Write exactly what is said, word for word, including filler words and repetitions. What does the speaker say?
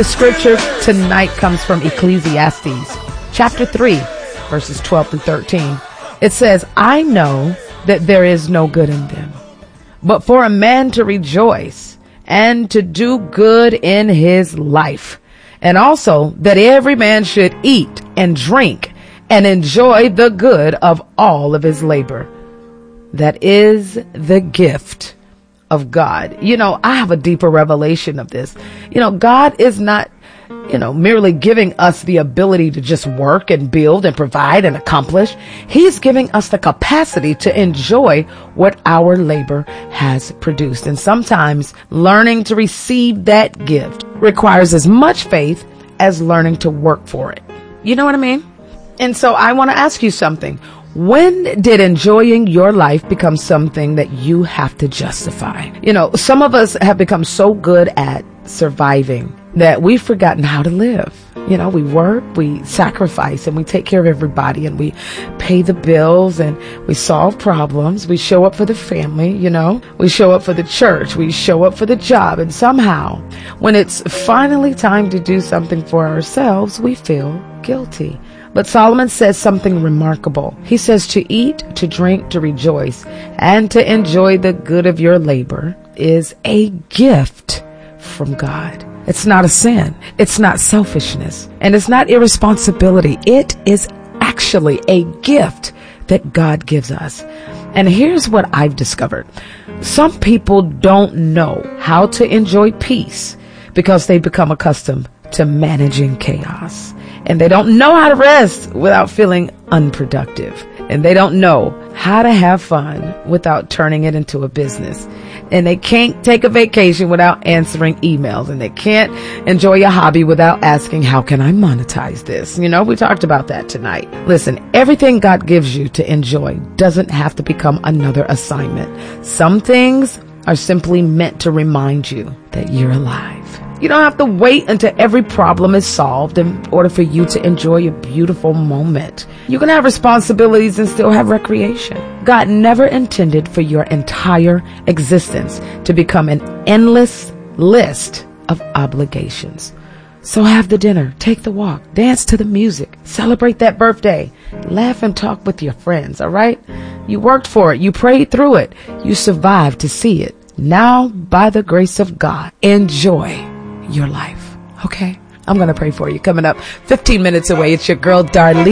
The scripture tonight comes from Ecclesiastes chapter three, verses twelve and thirteen. It says, I know that there is no good in them, but for a man to rejoice and to do good in his life, and also that every man should eat and drink and enjoy the good of all of his labor. That is the gift of God. You know, I have a deeper revelation of this. You know, God is not, you know, merely giving us the ability to just work and build and provide and accomplish. He's giving us the capacity to enjoy what our labor has produced. And sometimes learning to receive that gift requires as much faith as learning to work for it. You know what I mean? And so I want to ask you something. When did enjoying your life become something that you have to justify? You know, some of us have become so good at surviving that we've forgotten how to live. You know, we work, we sacrifice, and we take care of everybody, and we pay the bills, and we solve problems. We show up for the family, you know, we show up for the church, we show up for the job, and somehow when it's finally time to do something for ourselves, we feel guilty. But Solomon says something remarkable. He says to eat, to drink, to rejoice, and to enjoy the good of your labor is a gift from God. It's not a sin. It's not selfishness. And it's not irresponsibility. It is actually a gift that God gives us. And here's what I've discovered. Some people don't know how to enjoy peace because they become accustomed to managing chaos. And they don't know how to rest without feeling unproductive. And they don't know how to have fun without turning it into a business. And they can't take a vacation without answering emails. And they can't enjoy a hobby without asking, how can I monetize this? You know, we talked about that tonight. Listen, everything God gives you to enjoy doesn't have to become another assignment. Some things are simply meant to remind you that you're alive. You don't have to wait until every problem is solved in order for you to enjoy a beautiful moment. You can have responsibilities and still have recreation. God never intended for your entire existence to become an endless list of obligations. So have the dinner, take the walk, dance to the music, celebrate that birthday, laugh and talk with your friends, all right? You worked for it, you prayed through it, you survived to see it. Now, by the grace of God, enjoy your life. Okay? I'm going to pray for you. Coming up fifteen minutes away, it's your girl, Darlene.